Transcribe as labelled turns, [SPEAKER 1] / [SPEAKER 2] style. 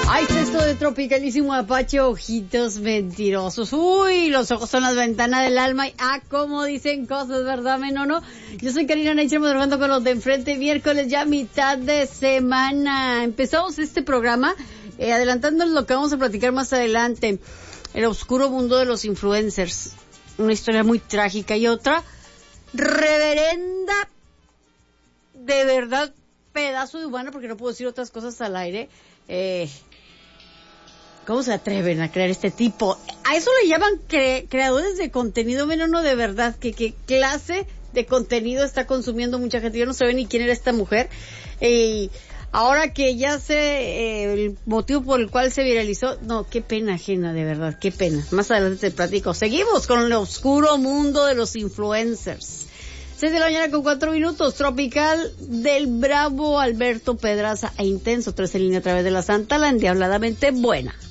[SPEAKER 1] Ay, esto de tropicalísimo Apache, ojitos mentirosos. Uy, los ojos son las ventanas del alma. Y cómo dicen cosas, ¿verdad, Menono? Yo soy Karina Nature, moderando con los de enfrente, miércoles ya mitad de semana. Empezamos este programa adelantando lo que vamos a platicar más adelante. El oscuro mundo de los influencers. Una historia muy trágica y otra reverenda, de verdad, pedazo de humano, porque no puedo decir otras cosas al aire. ¿Cómo se atreven a crear este tipo? A eso le llaman creadores de contenido, Menono, de verdad. ¿Qué clase de contenido está consumiendo mucha gente? Yo no sé ni quién era esta mujer. Ahora que ya sé el motivo por el cual se viralizó, no, qué pena ajena, de verdad, qué pena. Más adelante te platico. Seguimos con el oscuro mundo de los influencers. 6 de la mañana con 4 minutos, tropical del bravo Alberto Pedraza e intenso, 3 en línea a través de la Santa, la endiabladamente buena.